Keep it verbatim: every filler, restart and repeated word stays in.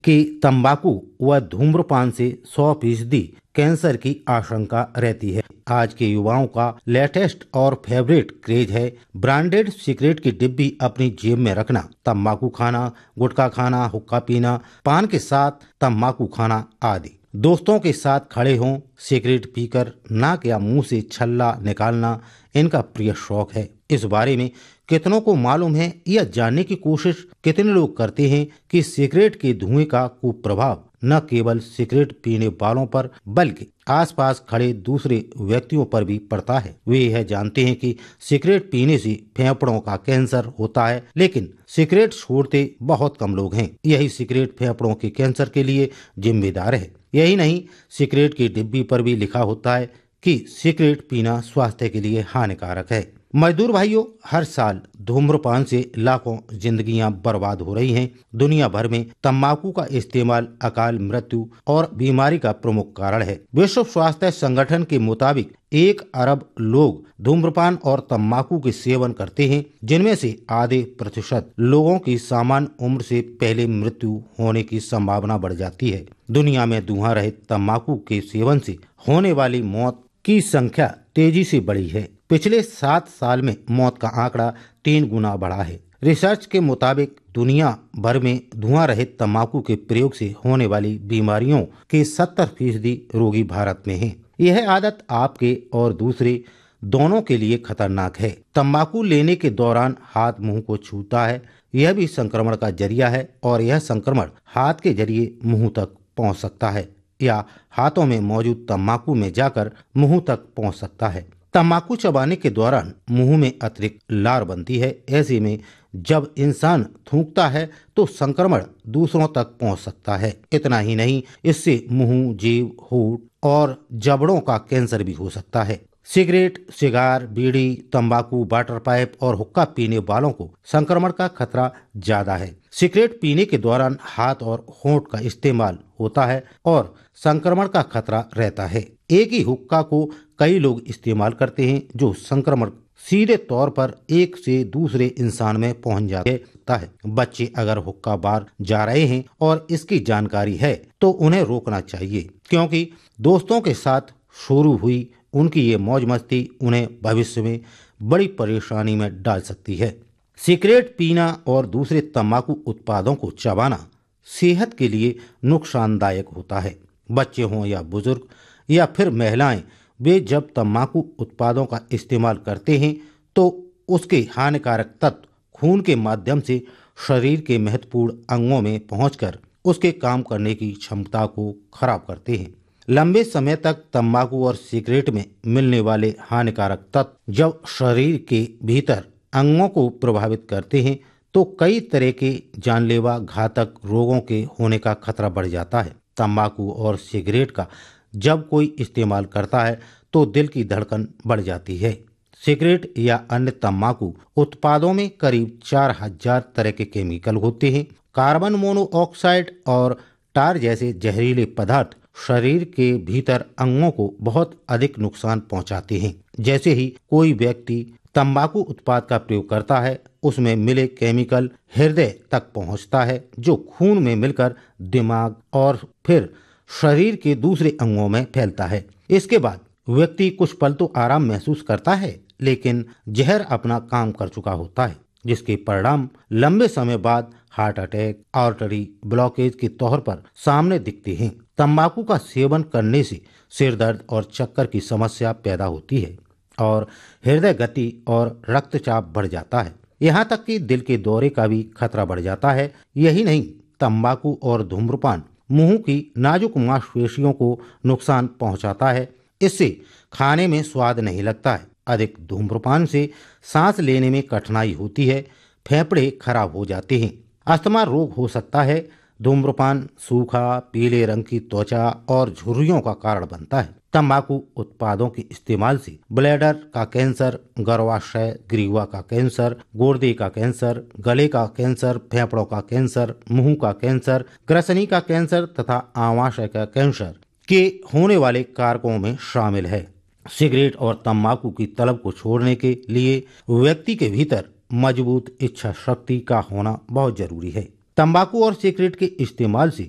कि तंबाकू व धूम्रपान से सौ फीसदी कैंसर की आशंका रहती है। आज के युवाओं का लेटेस्ट और फेवरेट क्रेज है ब्रांडेड सिगरेट की डिब्बी अपनी जेब में रखना, तंबाकू खाना, गुटखा खाना, हुक्का पीना, पान के साथ तंबाकू खाना आदि। दोस्तों के साथ खड़े हों, सिगरेट पीकर नाक या मुंह से छल्ला निकालना इनका प्रिय शौक है। इस बारे में कितनों को मालूम है या जानने की कोशिश कितने लोग करते हैं कि सिगरेट के धुएं का कुप्रभाव न केवल सिगरेट पीने वालों पर बल्कि आसपास खड़े दूसरे व्यक्तियों पर भी पड़ता है। वे यह जानते हैं कि सिगरेट पीने से फेफड़ों का कैंसर होता है, लेकिन सिगरेट छोड़ते बहुत कम लोग हैं। यही सिगरेट फेफड़ों के कैंसर के लिए जिम्मेदार है। यही नहीं, सिगरेट की डिब्बी पर भी लिखा होता है कि सिगरेट पीना स्वास्थ्य के लिए हानिकारक है। मजदूर भाइयों, हर साल धूम्रपान से लाखों जिंदगियां बर्बाद हो रही हैं। दुनिया भर में तंबाकू का इस्तेमाल अकाल मृत्यु और बीमारी का प्रमुख कारण है। विश्व स्वास्थ्य संगठन के मुताबिक एक अरब लोग धूम्रपान और तंबाकू के सेवन करते हैं, जिनमें से आधे प्रतिशत लोगों की सामान्य उम्र से पहले मृत्यु होने की संभावना बढ़ जाती है। दुनिया में धुआं रहित तंबाकू के सेवन से होने वाली मौत की संख्या तेजी से बढ़ी है। पिछले सात साल में मौत का आंकड़ा तीन गुना बढ़ा है। रिसर्च के मुताबिक दुनिया भर में धुआं रहित तंबाकू के प्रयोग से होने वाली बीमारियों के सत्तर फीसदी रोगी भारत में हैं। यह आदत आपके और दूसरे दोनों के लिए खतरनाक है। तंबाकू लेने के दौरान हाथ मुंह को छूता है, यह भी संक्रमण का जरिया है और यह संक्रमण हाथ के जरिए मुंह तक पहुंच सकता है या हाथों में मौजूद तंबाकू में जाकर मुंह तक पहुंच सकता है। तंबाकू चबाने के दौरान मुंह में अतिरिक्त लार बनती है। ऐसे में जब इंसान थूकता है तो संक्रमण दूसरों तक पहुंच सकता है। इतना ही नहीं, इससे मुंह, जीभ, होंठ और जबड़ों का कैंसर भी हो सकता है। सिगरेट, सिगार, बीड़ी, तंबाकू, वाटर पाइप और हुक्का पीने वालों को संक्रमण का खतरा ज्यादा है। सिगरेट पीने के दौरान हाथ और होंठ का इस्तेमाल होता है और संक्रमण का खतरा रहता है। एक ही हुक्का को कई लोग इस्तेमाल करते हैं, जो संक्रमण सीधे तौर पर एक से दूसरे इंसान में पहुंच जाता है। बच्चे अगर हुक्का बार जा रहे हैं और इसकी जानकारी है तो उन्हें रोकना चाहिए, क्योंकि दोस्तों के साथ शुरू हुई उनकी ये मौज मस्ती उन्हें भविष्य में बड़ी परेशानी में डाल सकती है। सिगरेट पीना और दूसरे तंबाकू उत्पादों को चबाना सेहत के लिए नुकसानदायक होता है। बच्चे हों या बुजुर्ग या फिर महिलाएं, वे जब तंबाकू उत्पादों का इस्तेमाल करते हैं तो उसके हानिकारक तत्व खून के माध्यम से शरीर के महत्वपूर्ण अंगों में पहुंचकर उसके काम करने की क्षमता को खराब करते हैं। लंबे समय तक तंबाकू और सिगरेट में मिलने वाले हानिकारक तत्व जब शरीर के भीतर अंगों को प्रभावित करते हैं तो कई तरह के जानलेवा घातक रोगों के होने का खतरा बढ़ जाता है। तंबाकू और सिगरेट का जब कोई इस्तेमाल करता है तो दिल की धड़कन बढ़ जाती है। सिगरेट या अन्य तंबाकू उत्पादों में करीब चार हजार तरह के केमिकल होते हैं। कार्बन मोनोऑक्साइड और टार जैसे जहरीले पदार्थ शरीर के भीतर अंगों को बहुत अधिक नुकसान पहुंचाते हैं। जैसे ही कोई व्यक्ति तंबाकू उत्पाद का प्रयोग करता है, उसमें मिले केमिकल हृदय तक पहुंचता है, जो खून में मिलकर दिमाग और फिर शरीर के दूसरे अंगों में फैलता है। इसके बाद व्यक्ति कुछ पल तो आराम महसूस करता है, लेकिन जहर अपना काम कर चुका होता है, जिसके परिणाम लंबे समय बाद हार्ट अटैक, आर्टरी ब्लॉकेज के तौर पर सामने दिखते हैं। तंबाकू का सेवन करने से सिर दर्द और चक्कर की समस्या पैदा होती है और हृदय गति और रक्तचाप बढ़ जाता है। यहाँ तक कि दिल के दौरे का भी खतरा बढ़ जाता है। यही नहीं, तंबाकू और धूम्रपान मुंह की नाजुक मांसपेशियों को नुकसान पहुंचाता है। इससे खाने में स्वाद नहीं लगता है। अधिक धूम्रपान से सांस लेने में कठिनाई होती है, फेफड़े खराब हो जाते हैं, अस्थमा रोग हो सकता है। धूम्रपान सूखा, पीले रंग की त्वचा और झुर्रियों का कारण बनता है। तंबाकू उत्पादों के इस्तेमाल से ब्लैडर का कैंसर, गर्भाशय ग्रीवा का कैंसर, गुर्दे का कैंसर, गले का कैंसर, फेफड़ों का कैंसर, मुंह का कैंसर, ग्रसनी का कैंसर तथा आमाशय का कैंसर के होने वाले कारकों में शामिल है। सिगरेट और तंबाकू की तलब को छोड़ने के लिए व्यक्ति के भीतर मजबूत इच्छा शक्ति का होना बहुत जरूरी है। तंबाकू और सिगरेट के इस्तेमाल से